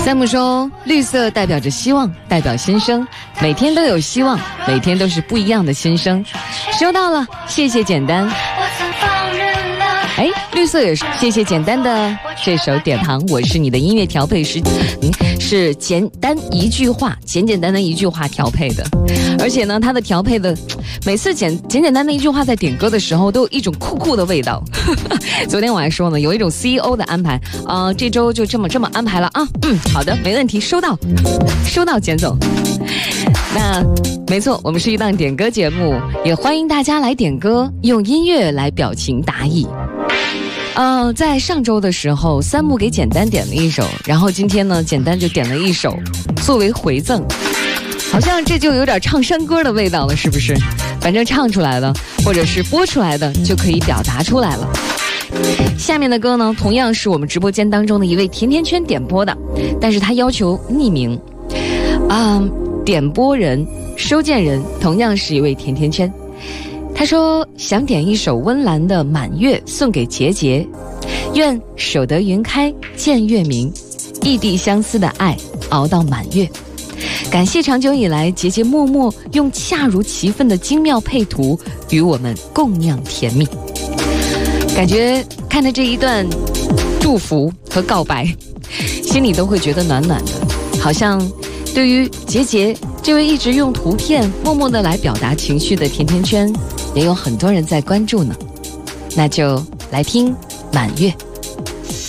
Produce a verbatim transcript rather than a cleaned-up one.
三木说，绿色代表着希望，代表新生，每天都有希望，每天都是不一样的新生。收到了，谢谢简单。哎，绿色也是谢谢简单的这首点糖，我是你的音乐调配师，嗯，是简单一句话，简简单单一句话调配的，而且呢，它的调配的每次简简简单的一句话在点歌的时候都有一种酷酷的味道。昨天我还说呢，有一种 C E O 的安排，呃，这周就这么这么安排了啊，嗯，好的，没问题，收到，收到，简总。那没错，我们是一档点歌节目，也欢迎大家来点歌，用音乐来表情达意。呃，在上周的时候，三木给简单点了一首，然后今天呢，简单就点了一首作为回赠，好像这就有点唱山歌的味道了，是不是？反正唱出来了，或者是播出来的，就可以表达出来了。下面的歌呢，同样是我们直播间当中的一位甜甜圈点播的，但是他要求匿名。啊、呃，点播人、收件人同样是一位甜甜圈。他说想点一首温岚的《满月》送给杰杰，愿守得云开见月明，异地相思的爱熬到满月。感谢长久以来杰杰默默用恰如其分的精妙配图与我们共酿甜蜜。感觉看着这一段祝福和告白，心里都会觉得暖暖的，好像对于杰杰这位一直用图片默默的来表达情绪的甜甜圈，也有很多人在关注呢。那就来听《满月》。